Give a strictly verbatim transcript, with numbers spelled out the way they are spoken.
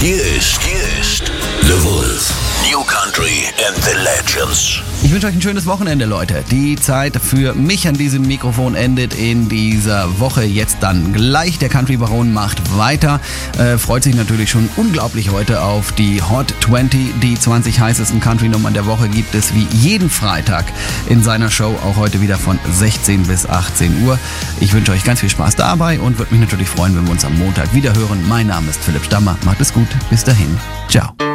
Hier ist, hier ist The Wolf. New Country and the Legends. Ich wünsche euch ein schönes Wochenende, Leute. Die Zeit für mich an diesem Mikrofon endet in dieser Woche jetzt dann gleich. Der Country Baron macht weiter. Äh, freut sich natürlich schon unglaublich heute auf die Hot zwanzig. Die zwanzig heißesten Country-Nummern der Woche gibt es wie jeden Freitag in seiner Show. Auch heute wieder von sechzehn bis achtzehn Uhr. Ich wünsche euch ganz viel Spaß dabei und würde mich natürlich freuen, wenn wir uns am Montag wieder hören. Mein Name ist Philipp Stammer. Macht es gut. Bis dahin. Ciao.